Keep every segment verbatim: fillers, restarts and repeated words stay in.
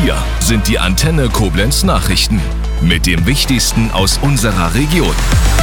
Hier sind die Antenne Koblenz Nachrichten mit dem Wichtigsten aus unserer Region.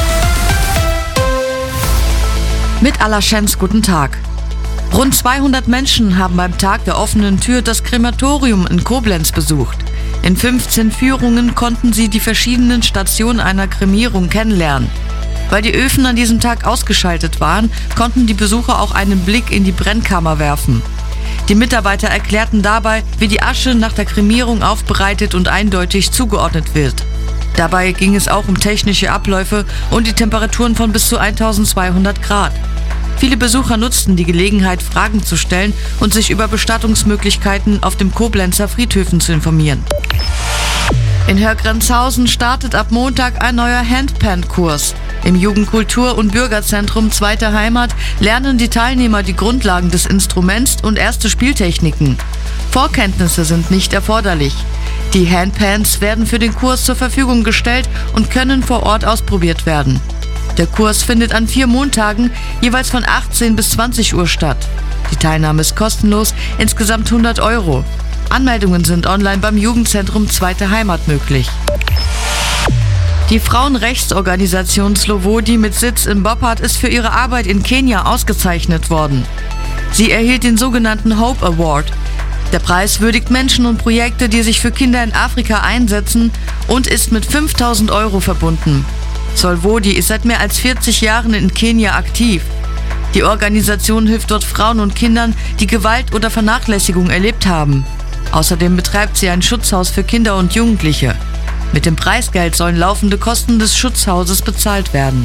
Mit Alaschens guten Tag. Rund zweihundert Menschen haben beim Tag der offenen Tür das Krematorium in Koblenz besucht. In fünfzehn Führungen konnten sie die verschiedenen Stationen einer Kremierung kennenlernen. Weil die Öfen an diesem Tag ausgeschaltet waren, konnten die Besucher auch einen Blick in die Brennkammer werfen. Die Mitarbeiter erklärten dabei, wie die Asche nach der Kremierung aufbereitet und eindeutig zugeordnet wird. Dabei ging es auch um technische Abläufe und die Temperaturen von bis zu eintausendzweihundert Grad. Viele Besucher nutzten die Gelegenheit, Fragen zu stellen und sich über Bestattungsmöglichkeiten auf dem Koblenzer Friedhöfen zu informieren. In Hörgrenzhausen startet ab Montag ein neuer Handpan-Kurs. Im Jugendkultur- und Bürgerzentrum Zweite Heimat lernen die Teilnehmer die Grundlagen des Instruments und erste Spieltechniken. Vorkenntnisse sind nicht erforderlich. Die Handpans werden für den Kurs zur Verfügung gestellt und können vor Ort ausprobiert werden. Der Kurs findet an vier Montagen jeweils von achtzehn bis zwanzig Uhr statt. Die Teilnahme ist kostenlos, insgesamt hundert Euro. Anmeldungen sind online beim Jugendzentrum Zweite Heimat möglich. Die Frauenrechtsorganisation Slowodi mit Sitz in Boppard ist für ihre Arbeit in Kenia ausgezeichnet worden. Sie erhielt den sogenannten Hope Award. Der Preis würdigt Menschen und Projekte, die sich für Kinder in Afrika einsetzen, und ist mit fünftausend Euro verbunden. Solvodi ist seit mehr als vierzig Jahren in Kenia aktiv. Die Organisation hilft dort Frauen und Kindern, die Gewalt oder Vernachlässigung erlebt haben. Außerdem betreibt sie ein Schutzhaus für Kinder und Jugendliche. Mit dem Preisgeld sollen laufende Kosten des Schutzhauses bezahlt werden.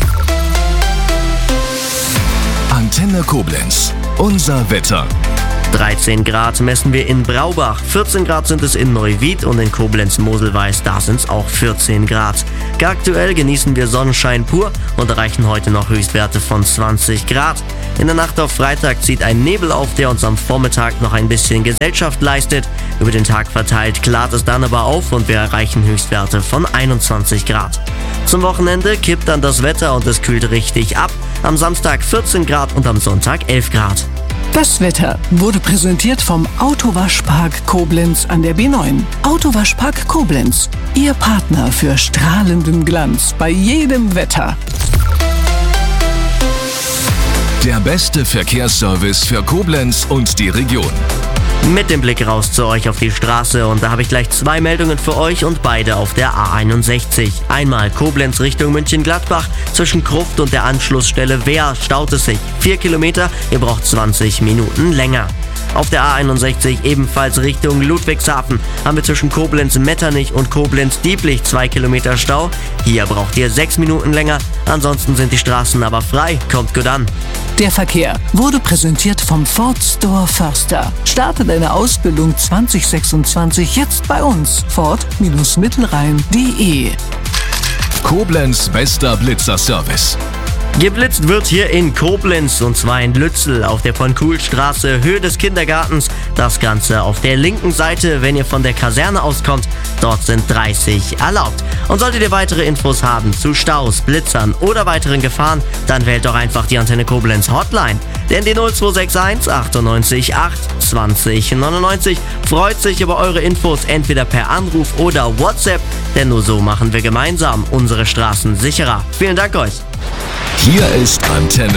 Antenne Koblenz, unser Wetter. dreizehn Grad messen wir in Braubach, vierzehn Grad sind es in Neuwied und in Koblenz-Moselweiß, da sind es auch vierzehn Grad. Aktuell genießen wir Sonnenschein pur und erreichen heute noch Höchstwerte von zwanzig Grad. In der Nacht auf Freitag zieht ein Nebel auf, der uns am Vormittag noch ein bisschen Gesellschaft leistet. Über den Tag verteilt klart es dann aber auf und wir erreichen Höchstwerte von einundzwanzig Grad. Zum Wochenende kippt dann das Wetter und es kühlt richtig ab. Am Samstag vierzehn Grad und am Sonntag elf Grad. Das Wetter wurde präsentiert vom Autowaschpark Koblenz an der B neun. Autowaschpark Koblenz, Ihr Partner für strahlenden Glanz bei jedem Wetter. Der beste Verkehrsservice für Koblenz und die Region. Mit dem Blick raus zu euch auf die Straße und da habe ich gleich zwei Meldungen für euch und beide auf der A einundsechzig. Einmal Koblenz Richtung München-Gladbach, zwischen Gruft und der Anschlussstelle Wehr staut es sich. Vier Kilometer, ihr braucht zwanzig Minuten länger. Auf der A einundsechzig ebenfalls Richtung Ludwigshafen haben wir zwischen Koblenz-Metternich und Koblenz-Dieblich zwei Kilometer Stau. Hier braucht ihr sechs Minuten länger, ansonsten sind die Straßen aber frei. Kommt gut an. Der Verkehr wurde präsentiert vom Ford Store Förster. Starte deine Ausbildung zwanzig sechsundzwanzig jetzt bei uns. Ford Mittelrhein punkt de. Koblenz bester Blitzerservice. Geblitzt wird hier in Koblenz und zwar in Lützel auf der von Kuhlstraße, Höhe des Kindergartens. Das Ganze auf der linken Seite, wenn ihr von der Kaserne auskommt. Dort sind dreißig erlaubt. Und solltet ihr weitere Infos haben zu Staus, Blitzern oder weiteren Gefahren, dann wählt doch einfach die Antenne Koblenz Hotline. Denn die null zwei sechs eins achtundneunzig acht zwanzig neunundneunzig freut sich über eure Infos entweder per Anruf oder WhatsApp. Denn nur so machen wir gemeinsam unsere Straßen sicherer. Vielen Dank euch. Hier ist Antenne